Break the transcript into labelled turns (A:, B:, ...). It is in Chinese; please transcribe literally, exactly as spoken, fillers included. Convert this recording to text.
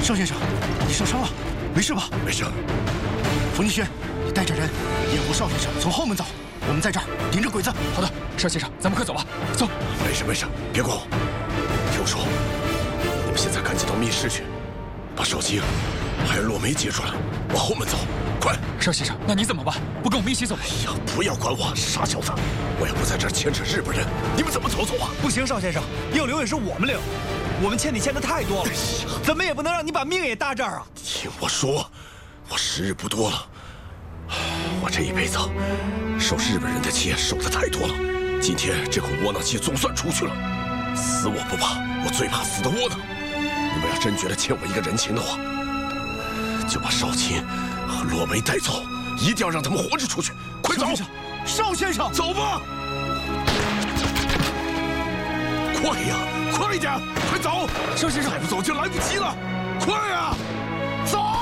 A: 邵先生，你受伤了，没事吧？
B: 没事。
A: 冯金轩，你带着人掩护邵先生从后门走，我们在这儿盯着鬼子。
C: 好的，邵先生，咱们快走吧，走。
B: 没事没事，别管我。听我说，你们现在赶紧到密室去，把邵青还有洛梅接出来，往后门走，快！
C: 邵先生，那你怎么办？不跟我们一起走吗？
B: 哎呀，不要管我，傻小子！我也不在这儿牵扯日本人，你们怎么走走啊？
D: 不行，邵先生，要留也是我们留，我们欠你欠的太多了，怎么也不能让你把命也搭这儿啊！
B: 听我说，我时日不多了，我这一辈子受日本人的气受的太多了，今天这口窝囊气总算出去了。死我不怕，我最怕死的窝囊。你们要真觉得欠我一个人情的话，就把少卿和洛梅带走，一定要让他们活着出去！快走！
A: 邵先生，
B: 走吧！快呀，快点，快走！
C: 邵先生，
B: 再不走就来不及了！快呀，走！